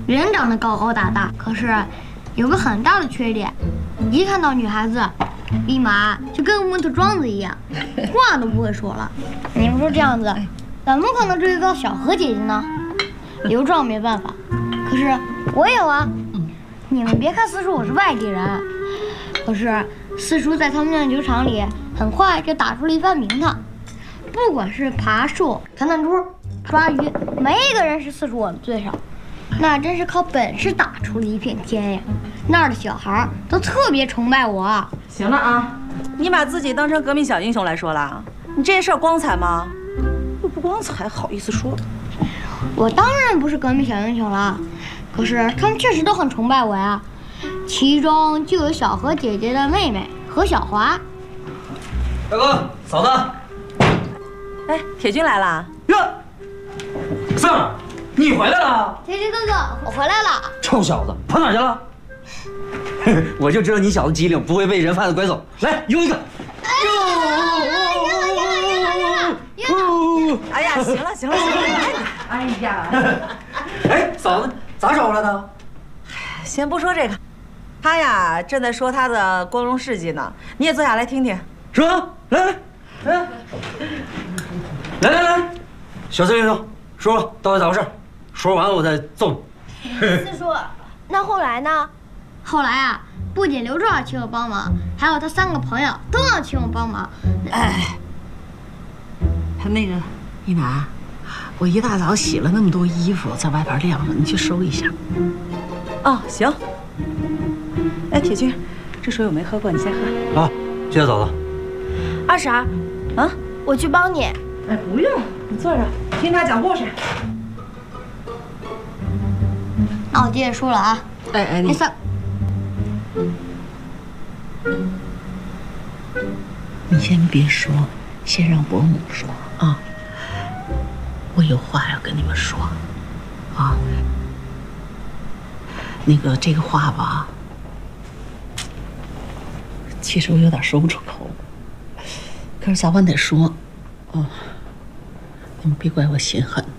人长得高高大大，可是有个很大的缺点，一看到女孩子，立马就跟木头桩子一样，话都不会说了。你们说这样子，怎么可能追得到小何姐姐呢？刘壮没办法，可是我有啊。你们别看四叔我是外地人，可是四叔在他们酿酒厂里很快就打出了一番名堂。不管是爬树、弹弹珠、抓鱼，没一个人是四叔我们对手。那真是靠本事打出了一片天呀！那儿的小孩都特别崇拜我。 行了啊，你把自己当成革命小英雄来说了，你这些事儿光彩吗？又不光彩，好意思说？ 我当然不是革命小英雄了，可是他们确实都很崇拜我呀。其中就有小何姐姐的妹妹何小华。 大哥，嫂子。 哎，铁军来了。 哟，四儿，你回来了？ 铁军哥哥，我回来了。 臭小子，跑哪去了？我就知道你小子机灵，不会被人贩子拐走。来，用一个。 哎呀，行了行了行了，哎呀， 哎，嫂子咋找回来的？ 先不说这个，他呀正在说他的光荣事迹呢，你也坐下来听听。 是吧？来，小四先生，说吧，到底咋回事？说完我再揍你。 四叔，那后来呢？后来啊，不仅刘壮请我帮忙，还有他3个朋友都要请我帮忙。 哎，那个一楠，我一大早洗了那么多衣服，在外边晾着，你去收一下。 哦，行。哎，铁军，这水我没喝过，你先喝。 啊，谢谢嫂子。 二婶儿， 啊， 我去帮你。 哎，不用，你坐着，听他讲故事。 那我接着说了啊。 哎， 第三， 你先别说，先让伯母说啊。我有话要跟你们说，啊。那个这个话吧，其实我有点说不出口，可是早晚得说。哦，你们别怪我心狠。